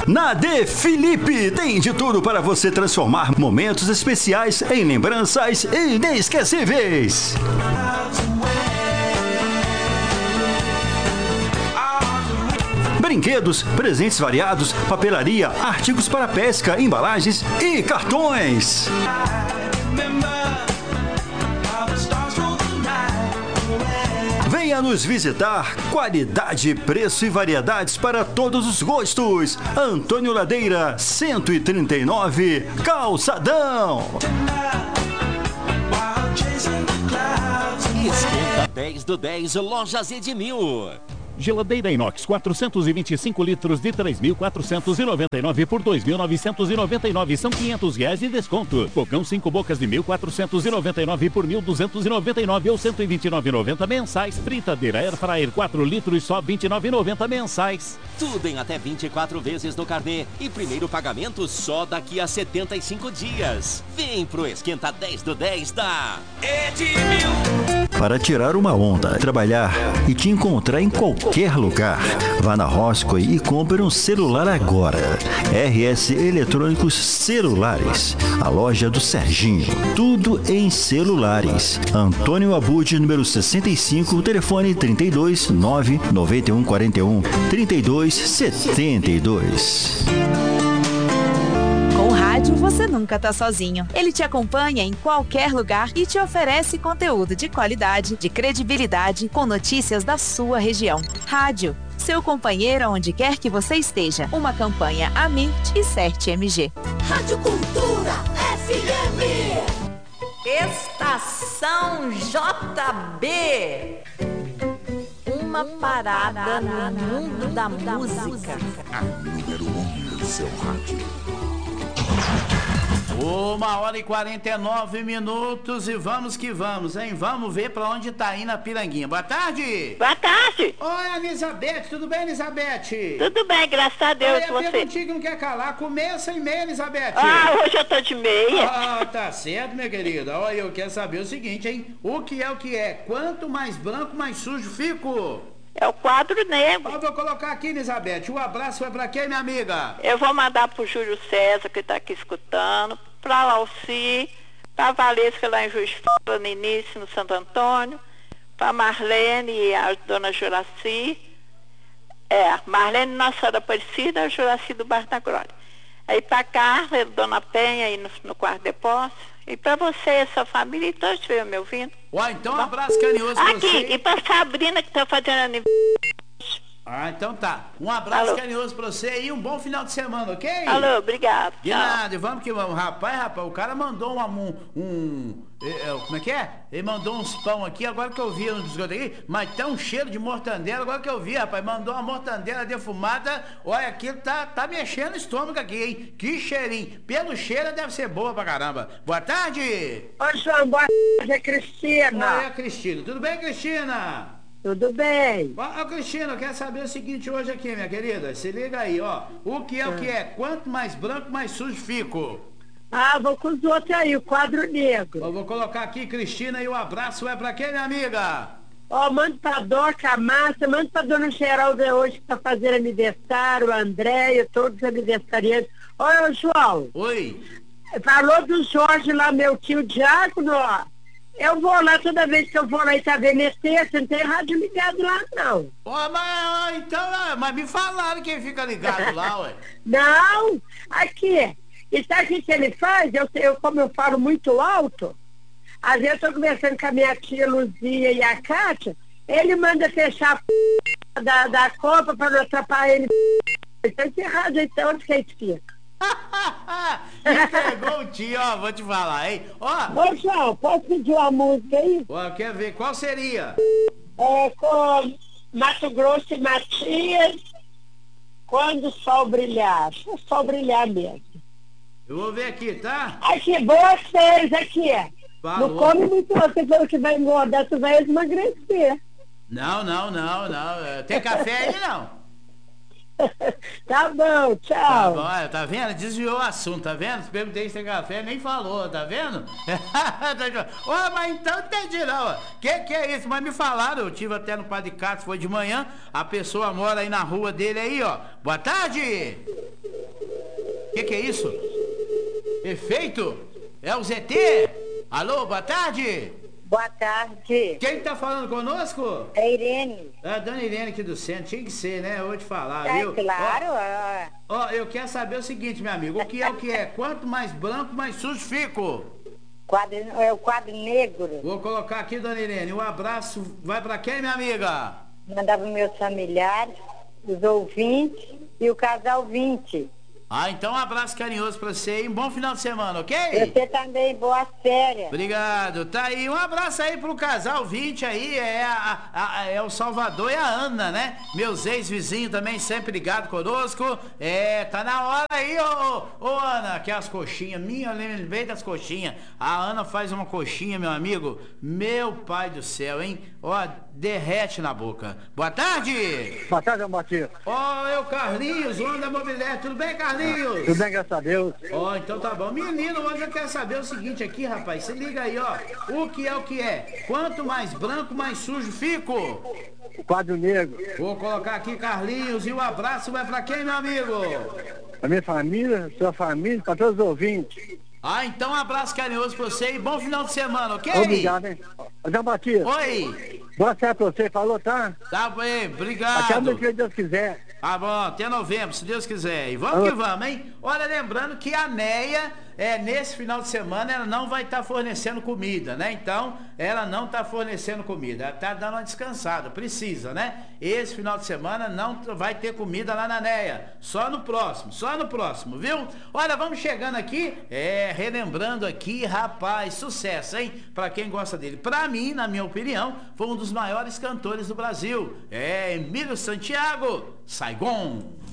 Na De Felipe tem de tudo para você transformar momentos especiais em lembranças inesquecíveis. Brinquedos, presentes variados, papelaria, artigos para pesca, embalagens e cartões. Venha nos visitar. Qualidade, preço e variedades para todos os gostos. Antônio Ladeira, 139, Calçadão. Esquenta 10 do 10, Lojas Edmil. Geladeira inox 425 litros de 3.499 por 2.999, são R$500 de desconto. Fogão 5 bocas de 1.499 por 1.299 ou 129,90 mensais. Fritadeira Air Fryer 4 litros só 29,90 mensais. Tudo em até 24 vezes no carnê e primeiro pagamento só daqui a 75 dias. Vem pro Esquenta 10 do 10 da Edmil. Para tirar uma onda, trabalhar e te encontrar em qualquer lugar. Vá na Roscoe e compre um celular agora. RS Eletrônicos Celulares, a loja do Serginho. Tudo em celulares. Antônio Abud, número 65, telefone 32 991 41 32 72. Com o rádio, você nunca tá sozinho. Ele te acompanha em qualquer lugar e te oferece conteúdo de qualidade, de credibilidade, com notícias da sua região. Rádio, seu companheiro onde quer que você esteja. Uma campanha Amit e Cert MG. Rádio Cultura FM. Estação JB. Uma parada no mundo da música. A número 1 do seu rádio. 1h49 e vamos que vamos, hein? Vamos ver pra onde tá indo a Piranguinha. Boa tarde! Boa tarde! Oi, Elizabeth, tudo bem, Elizabeth? Tudo bem, graças a Deus. Você? A contigo não quer calar, começa em meia, Elizabeth. Hoje eu tô de meia. Tá certo, minha querida. Olha, eu quero saber o seguinte, hein? O que é? Quanto mais branco, mais sujo fico. É o quadro negro. Eu vou colocar aqui, Elizabeth. O abraço vai pra quem, minha amiga? Eu vou mandar pro Júlio César, que tá aqui escutando, pra Lauci, pra Valesca lá em Juiz de Fora, no início, no Santo Antônio, pra Marlene e a dona Juraci. Marlene Nossa Senhora Aparecida e a Juraci do Bar da Glória. Aí pra Carla, dona Penha, aí no quarto de posse. E pra você, essa família, e todos estiverem me ouvindo. Então um abraço carinhoso pra você. Aqui, e pra Sabrina, que tá fazendo aniversário. Então tá. Um abraço carinhoso pra você e um bom final de semana, ok? Alô, obrigado. De nada, e vamos que vamos. Rapaz, o cara mandou como é que é? Ele mandou uns pão aqui, agora que eu vi no biscoito aqui, mas tá um cheiro de mortandela, agora que eu vi, rapaz, mandou uma mortandela defumada, olha, aquilo tá mexendo o estômago aqui, hein? Que cheirinho. Pelo cheiro deve ser boa pra caramba. Boa tarde! Oi, João, boa tarde, é Cristina. Oi, Cristina. Tudo bem, Cristina? Tudo bem. Cristina, eu quero saber o seguinte hoje aqui, minha querida. Se liga aí, ó. O que é? Quanto mais branco, mais sujo fico. Vou com os outros aí, o quadro negro. Eu vou colocar aqui, Cristina, e o abraço é pra quem, minha amiga? Manda pra Doca, a Márcia, manda pra dona Geralda hoje que tá fazendo aniversário, a Andréia, todos os aniversariantes. Oi, João. Oi. Falou do Jorge lá, meu tio Diácono, ó. Eu vou lá toda vez que eu vou lá em Tavernecer, você não tem rádio ligado lá, não. Mas me falaram que fica ligado lá, ué. Não, aqui. E sabe o que ele faz? Como eu falo muito alto, às vezes eu tô conversando com a minha tia Luzia e a Kátia, ele manda fechar a da Copa para não atrapalhar ele. Então esse rádio aí, onde que ele fica? Me pegou o tio, vou te falar, hein? Ô, João, posso pedir uma música aí? Quer ver? Qual seria? Com Mato Grosso e Matias, Quando o Sol Brilhar. O Sol Brilhar mesmo. Eu vou ver aqui, tá? Aqui, boas férias, aqui. Falou. Não come muito, você falou que vai engordar, tu vai emagrecer. Não. Tem café aí, não? Tá bom, tchau. Tá vendo? Desviou o assunto, tá vendo? Se perguntei se tem café, nem falou, tá vendo? Mas então não entendi não. Que é isso? Mas me falaram, eu tive até no Padre Carlos, foi de manhã, a pessoa mora aí na rua dele aí, ó. Boa tarde! Que é isso? Efeito? É o ZT? Alô, boa tarde. Boa tarde. Quem tá falando conosco? É Irene. É a dona Irene aqui do centro. Tinha que ser, né? Eu vou te falar, viu? Claro. Ó, eu quero saber o seguinte, meu amigo. O que é? Quanto mais branco, mais sujo fico. É o quadro negro. Vou colocar aqui, dona Irene. Um abraço vai pra quem, minha amiga? Mandava meus familiares, os ouvintes e o casal 20. Ah, então um abraço carinhoso pra você e um bom final de semana, ok? Você também, boa férias. Obrigado. Tá aí, um abraço aí pro casal 20 aí, é o Salvador e a Ana, né? Meus ex-vizinhos também sempre ligados conosco. Tá na hora aí, ô Ana, que é as coxinhas, eu lembrei das coxinhas. A Ana faz uma coxinha, meu amigo, meu pai do céu, hein? Ó, derrete na boca. Boa tarde! Boa tarde, Batista. Eu, Carlinhos, o homem da mobilidade. Tudo bem, Carlinhos? Tudo bem, graças a Deus. Então tá bom. Menino, hoje eu quero saber o seguinte aqui, rapaz. Se liga aí, ó. O que é? Quanto mais branco, mais sujo fico. O quadro negro. Vou colocar aqui, Carlinhos, e o abraço vai pra quem, meu amigo? Pra minha família, sua família, pra todos os ouvintes. Então um abraço carinhoso pra você e bom final de semana, ok? Obrigado, hein? Zé Batista. Oi. Boa sorte pra você, falou, tá? Tá bem, obrigado. Até o mês que Deus quiser. Tá bom, até novembro, se Deus quiser. E vamos que vamos, hein? Olha, lembrando que a NEA, nesse final de semana, ela não vai estar fornecendo comida, né? Então, ela não está fornecendo comida. Ela está dando uma descansada, precisa, né? Esse final de semana não vai ter comida lá na NEA. Só no próximo, viu? Olha, vamos chegando aqui, relembrando aqui, rapaz, sucesso, hein? Pra quem gosta dele. Pra mim, na minha opinião, foi um dos maiores cantores do Brasil. Emílio Santiago, Saigon.